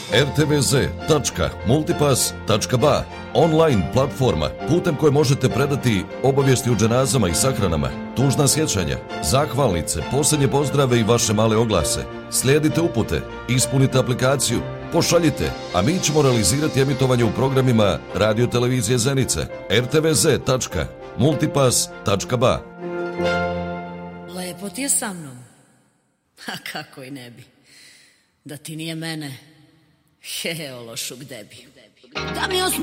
rtvz.multipass.ba, online platforma putem koje možete predati obavijesti o dženazama i sahranama, tužna sjećanja, zahvalnice, posljednje pozdrave i vaše male oglase. Slijedite upute, ispunite aplikaciju, pošaljite, a mi ćemo realizirati emitovanje u programima Radio Televizije Zenica, rtvz.multipass.ba. Lepo ti je sa mnom. A kako i ne bi. Da ti nije mene, ološu gde bi. Da mi